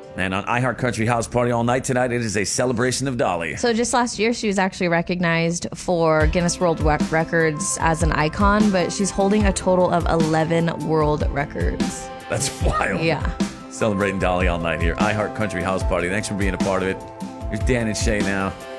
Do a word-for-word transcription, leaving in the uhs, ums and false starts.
And on iHeart Country House Party all night tonight, it is a celebration of Dolly. So just last year, she was actually recognized for Guinness World Records as an icon, but she's holding a total of eleven world records. That's wild. Yeah. Celebrating Dolly all night here. iHeart Country House Party. Thanks for being a part of it. Here's Dan and Shay now.